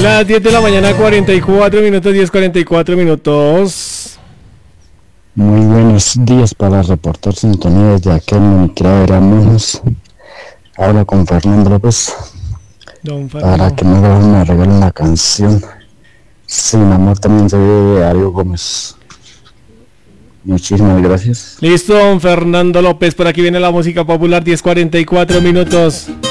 Las 10 de la mañana, 44 minutos, 10:44 minutos. Muy buenos días para reportar sintonía desde aquel Monicrea Veranos. Habla con Fernando López. Don Fernando. Para que me regalen la canción Sin Amor, también se ve Ariel Gómez. Muchísimas gracias. Listo, don Fernando López. Por aquí viene la música popular, 10:44 minutos.